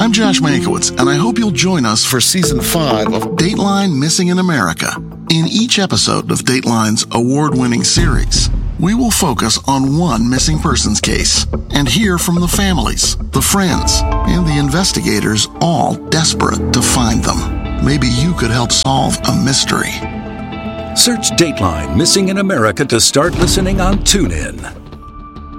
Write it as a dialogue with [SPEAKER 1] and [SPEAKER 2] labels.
[SPEAKER 1] I'm Josh Mankiewicz, and I hope you'll join us for Season 5 of Dateline Missing in America. In each episode of Dateline's award-winning series, we will focus on one missing persons case and hear from the families, the friends, and the investigators, all desperate to find them. Maybe you could help solve a mystery.
[SPEAKER 2] Search Dateline Missing in America to start listening on TuneIn.